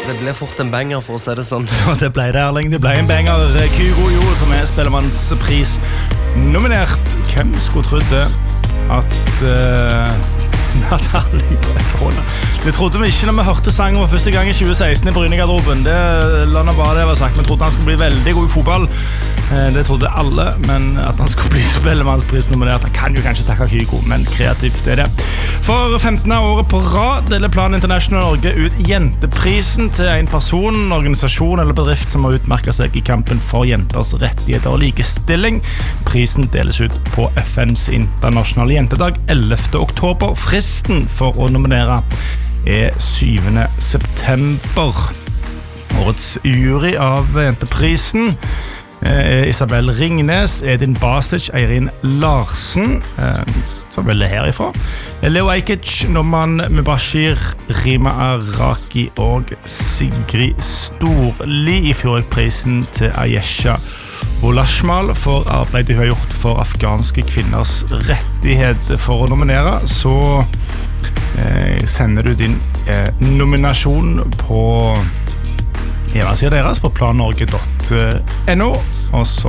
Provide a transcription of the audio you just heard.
Det ble fort en banger, for å si det sånn. Ja, det ble det, Erling. Det ble en banger. Kygo Jo, som Spellemannspris nominert. Hvem skulle trodd det? At Natalie Tråle. Det trodde vi ikke når vi hørte sangen for første gang i 2016 i Bryne-garderoben. La nå bare det var sagt. Vi trodde han skulle bli veldig god i fotball. Det trodde alle, men at han skulle bli Spellemannspris nominert, han kan jo kanskje takke Kygo, men kreativt det. For 15. året på rad deler Plan International Norge ut jenteprisen til en person, organisasjon eller bedrift som har utmerket seg i kampen for jenters rettigheter og likestilling. Prisen deles ut på FNs internasjonale jentedag 11. oktober. Fristen for å nominere 7. september. Årets jury av jenteprisen Isabel Ringnes, Edin Basic, Eirin Larsen, som vel herifra. Leo Ajkic, Noman Mubashir, Rima Araki og Sigrid Storli. I fjor gikk prisen til Ayesha Bolashmal for arbeidet hun har gjort for afghanske kvinners rettighet. For å nominere så sender du din nominasjon på hjemmesiden deres på plannorge.no, og så